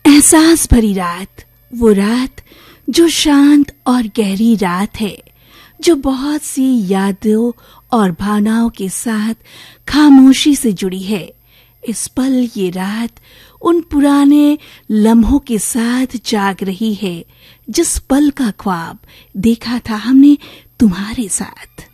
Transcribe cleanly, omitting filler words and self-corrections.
एहसास भरी रात, वो रात जो शांत और गहरी रात है, जो बहुत सी यादों और भावनाओं के साथ खामोशी से जुड़ी है। इस पल ये रात उन पुराने लम्हों के साथ जाग रही है जिस पल का ख्वाब देखा था हमने तुम्हारे साथ।